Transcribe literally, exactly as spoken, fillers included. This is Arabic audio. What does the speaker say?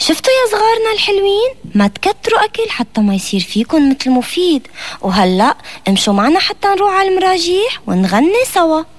شفتوا يا صغارنا الحلوين؟ ما تكتروا أكل حتى ما يصير فيكن مثل مفيد. وهلأ امشوا معنا حتى نروح على المراجيح ونغني سوا.